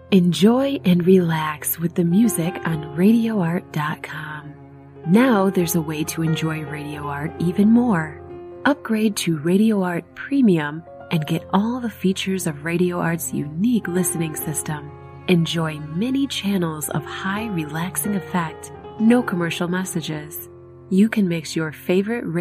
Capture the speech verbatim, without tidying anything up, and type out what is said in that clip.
Enjoy and relax with the music on radio art dot com. Now there's a way to enjoy Radio Art even more. Upgrade to Radio Art Premium and get all the features of Radio Art's unique listening system. Enjoy many channels of high relaxing effect, no commercial messages. You can mix your favorite